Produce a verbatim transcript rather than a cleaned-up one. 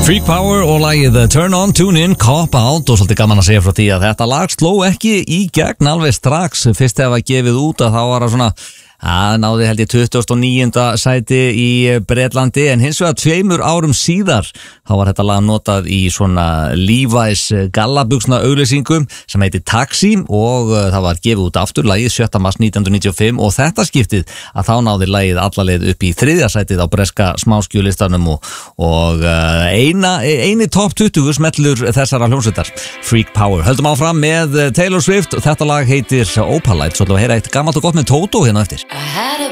Freak Power og lagið Turn On, Tune In, Cop Out og svolítið gaman að segja frá því að þetta lag sló ekki í gegn alveg strax fyrst ef að gefið út að þá var það svona að náði held ég tuttugasta og níunda sæti í Bretlandi en hins vegar tveimur árum síðar þá var þetta lag notað í svona Levi's gallabuxna auglýsingum sem heitir Taxi og uh, það var gefið út aftur lagið sjötta mars nítján hundruð níutíu og fimm og þetta skiptið að þá náði lagið alla leið upp í þriðja sætið á breska smáskjulistanum og, og uh, eina, eini topp tuttugu smellur þessara hljómsveitar Freak Power. Höldum áfram með Taylor Swift og þetta lag heitir Opalite, svo þú heyra eitt gammalt og gott með Toto hérna eftir. I had a